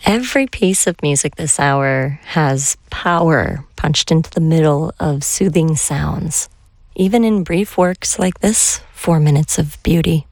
Every piece of music this hour has power punched into the middle of soothing sounds, even in brief works like this, 4 Minutes of Beauty.